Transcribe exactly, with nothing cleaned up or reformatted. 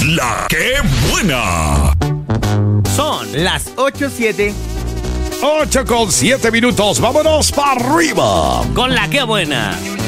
La que buena. Son las ocho siete. ocho con siete minutos. Vámonos para arriba. Con la que buena.